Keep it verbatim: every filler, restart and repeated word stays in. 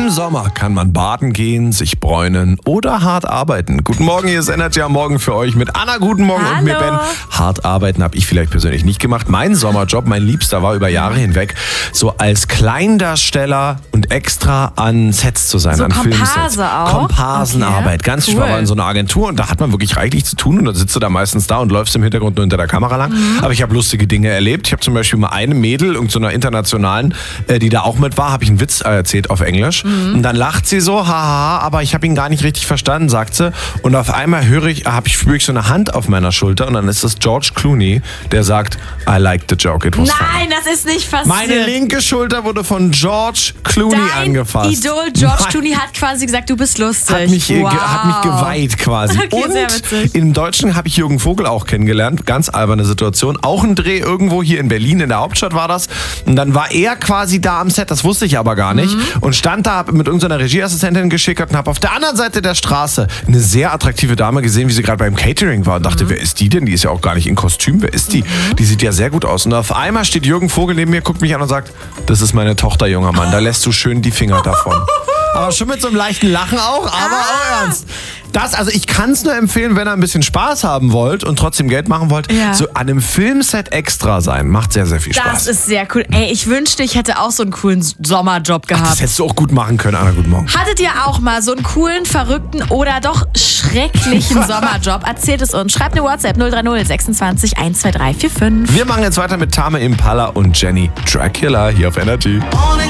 Im Sommer kann man baden gehen, sich bräunen oder hart arbeiten. Guten Morgen, hier ist Energy am Morgen für euch mit Anna. Guten Morgen. Hallo. Und mir Ben. Hart arbeiten habe ich vielleicht persönlich nicht gemacht. Mein Sommerjob, mein Liebster, war über Jahre hinweg so als Kleindarsteller und extra an Sets zu sein, so an Komparse Filmsets. auch? Komparsenarbeit, Okay. ganz Cool. cool. Ich war in so einer Agentur und da hat man wirklich reichlich zu tun und dann sitzt du da meistens da und läufst im Hintergrund nur hinter der Kamera lang. Mhm. Aber ich habe lustige Dinge erlebt. Ich habe zum Beispiel mal eine Mädel, irgendeiner internationalen, äh, die da auch mit war, habe ich einen Witz erzählt auf Englisch. Mhm. Und dann lacht sie so, haha, aber ich habe ihn gar nicht richtig verstanden, sagt sie. Und auf einmal höre ich, habe ich, spüre ich so eine Hand auf meiner Schulter und dann ist das George Clooney, der sagt, I liked the joke, it was funny. Nein, das ist nicht passiert. Meine linke Schulter wurde von George Clooney Dein angefasst. Idol George Mein- Clooney hat quasi gesagt, du bist lustig. Hat mich, äh, wow. ge- hat mich geweiht quasi. Okay, und sehr witzig. im Deutschen habe ich Jürgen Vogel auch kennengelernt. Ganz alberne Situation. Auch ein Dreh irgendwo hier in Berlin, in der Hauptstadt war das. Und dann war er quasi da am Set, das wusste ich aber gar nicht. Mhm. Und stand da, hab mit irgendeiner Regieassistentin geschickert und habe auf der anderen Seite der Straße eine sehr attraktive Dame gesehen, wie sie gerade beim Catering war. Und dachte, Mhm. wer ist die denn? Die ist ja auch gar nicht in Kostüm. Wer ist die? Die sieht ja sehr gut aus. Und auf einmal steht Jürgen Vogel neben mir, guckt mich an und sagt, das ist meine Tochter, junger Mann. Da lässt du schön die Finger davon. Aber schon mit so einem leichten Lachen auch, aber Ah. auch ernst. Das, also ich kann es nur empfehlen, wenn ihr ein bisschen Spaß haben wollt und trotzdem Geld machen wollt, Ja. so an einem Filmset extra sein. Macht sehr, sehr viel Spaß. Das ist sehr cool. Ey, ich wünschte, ich hätte auch so einen coolen Sommerjob gehabt. Das hättest du auch gut machen können, Anna. Guten Morgen. Hattet ihr auch mal so einen coolen, verrückten oder doch schrecklichen Sommerjob? Erzählt es uns. Schreibt eine WhatsApp null drei null sechsundzwanzig eins zwei drei vier fünf. Wir machen jetzt weiter mit Tame Impala und Jenny Dracula hier auf Energy.